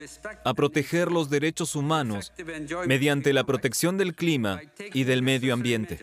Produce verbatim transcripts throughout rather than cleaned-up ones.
a proteger los derechos humanos mediante la protección del clima y del medio ambiente.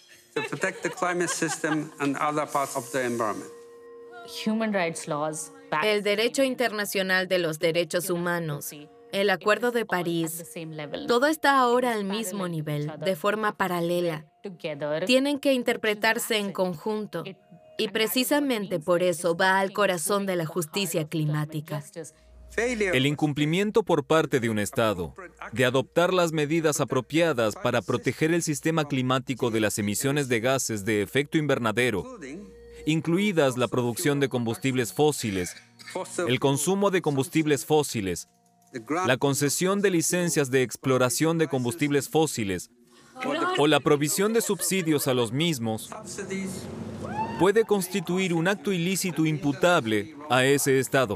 El derecho internacional de los derechos humanos, el Acuerdo de París, todo está ahora al mismo nivel, de forma paralela. Tienen que interpretarse en conjunto y precisamente por eso va al corazón de la justicia climática. El incumplimiento por parte de un Estado de adoptar las medidas apropiadas para proteger el sistema climático de las emisiones de gases de efecto invernadero, incluidas la producción de combustibles fósiles, el consumo de combustibles fósiles, la concesión de licencias de exploración de combustibles fósiles o la provisión de subsidios a los mismos, puede constituir un acto ilícito imputable a ese Estado.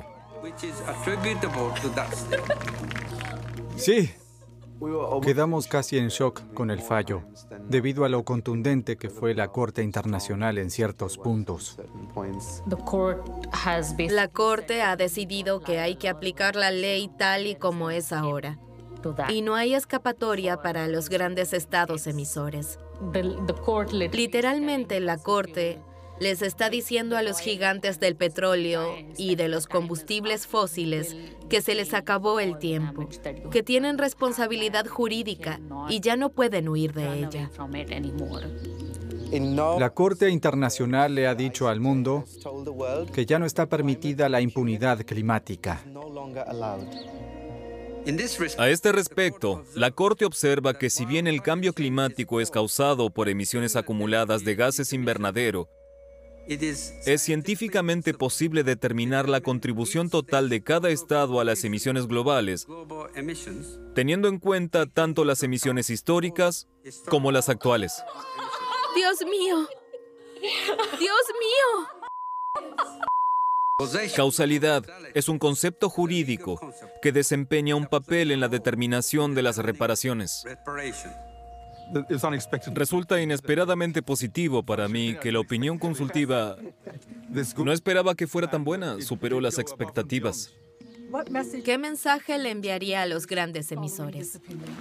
Sí, quedamos casi en shock con el fallo, debido a lo contundente que fue la Corte Internacional en ciertos puntos. La Corte ha decidido que hay que aplicar la ley tal y como es ahora. Y no hay escapatoria para los grandes estados emisores. Literalmente, la Corte les está diciendo a los gigantes del petróleo y de los combustibles fósiles que se les acabó el tiempo, que tienen responsabilidad jurídica y ya no pueden huir de ella. La Corte Internacional le ha dicho al mundo que ya no está permitida la impunidad climática. A este respecto, la Corte observa que si bien el cambio climático es causado por emisiones acumuladas de gases invernadero, es científicamente posible determinar la contribución total de cada estado a las emisiones globales, teniendo en cuenta tanto las emisiones históricas como las actuales. ¡Dios mío! ¡Dios mío! Causalidad es un concepto jurídico que desempeña un papel en la determinación de las reparaciones. Resulta inesperadamente positivo para mí que la opinión consultiva no esperaba que fuera tan buena, superó las expectativas. ¿Qué mensaje le enviaría a los grandes emisores?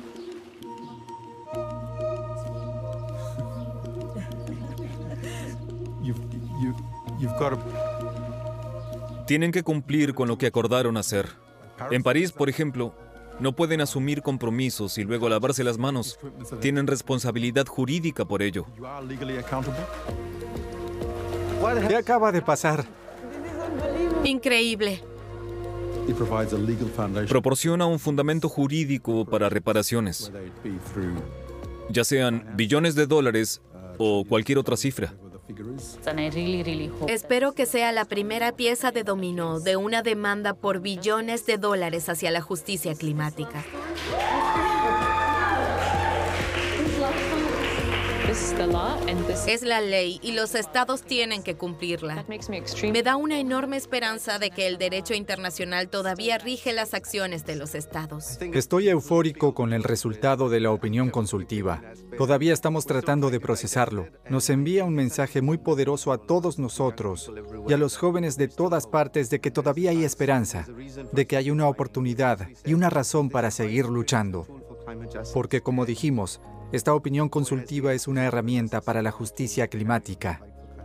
Tienen que cumplir con lo que acordaron hacer. En París, por ejemplo, no pueden asumir compromisos y luego lavarse las manos. Tienen responsabilidad jurídica por ello. ¿Qué acaba de pasar? Increíble. Proporciona un fundamento jurídico para reparaciones, ya sean billones de dólares o cualquier otra cifra. Espero que sea la primera pieza de dominó de una demanda por billones de dólares hacia la justicia climática. Es la ley y los estados tienen que cumplirla. Me da una enorme esperanza de que el derecho internacional todavía rige las acciones de los estados. Estoy eufórico con el resultado de la opinión consultiva. Todavía estamos tratando de procesarlo. Nos envía un mensaje muy poderoso a todos nosotros y a los jóvenes de todas partes de que todavía hay esperanza, de que hay una oportunidad y una razón para seguir luchando. Porque, como dijimos, esta opinión consultiva es una herramienta para la justicia climática.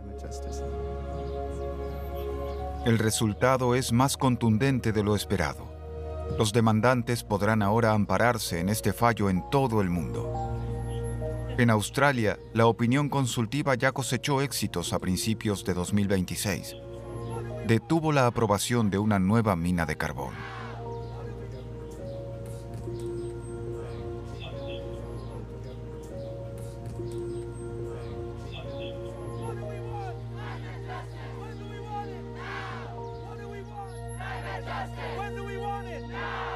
El resultado es más contundente de lo esperado. Los demandantes podrán ahora ampararse en este fallo en todo el mundo. En Australia, la opinión consultiva ya cosechó éxitos a principios de dos mil veintiséis. Detuvo la aprobación de una nueva mina de carbón.